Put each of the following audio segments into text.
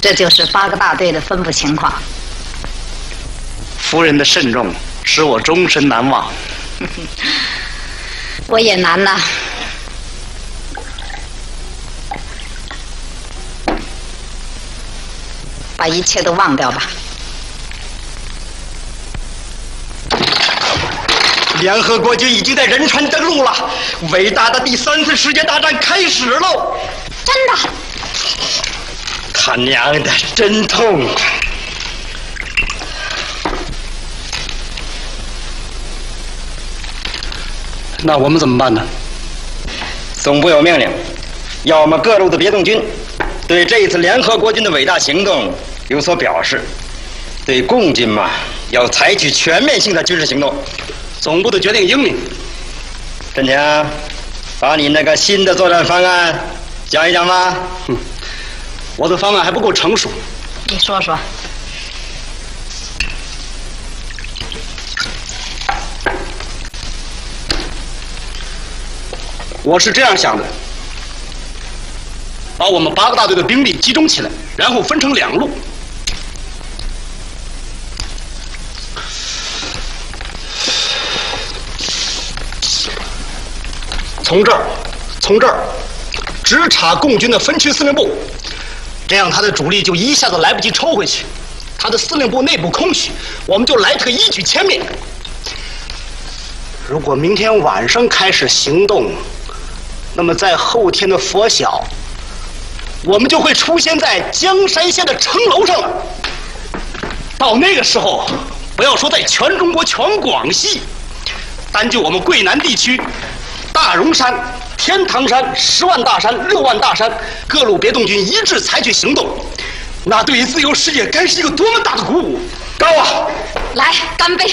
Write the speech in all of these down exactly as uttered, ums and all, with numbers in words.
这就是八个大队的分布情况。 夫人的慎重使我终身难忘。 我也难呐。把一切都忘掉吧。 联合国军已经在仁川登陆了，伟大的第三次世界大战开始喽！ 真的？ 他娘的，真痛！ 那我们怎么办呢？ 总部有命令，要我们各路的别动军对这一次联合国军的伟大行动有所表示，对共军嘛，要采取全面性的军事行动。 总部的决定英明。 振强，把你那个新的作战方案讲一讲吧。 嗯，我的方案还不够成熟。 你说说。 我是这样想的：把我们八个大队的兵力集中起来，然后分成两路。从这儿，从这儿直插共军的分区司令部，这样他的主力就一下子来不及抽回去，他的司令部内部空虚，我们就来这个一举歼灭。如果明天晚上开始行动，那么在后天的拂晓，我们就会出现在江山县的城楼上了。到那个时候，不要说在全中国、全广西，单就我们桂南地区，大荣山、天堂山、十万大山、六万大山，各路别动军一致采取行动，那对于自由世界该是一个多么大的鼓舞！高啊！ 来，干杯！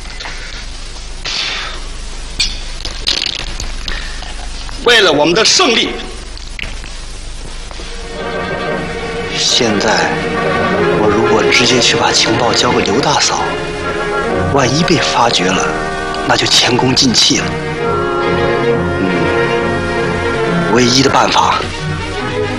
为了我们的胜利。 现在，我如果直接去把情报交给刘大嫂，万一被发觉了，那就前功尽弃了。嗯，唯一的办法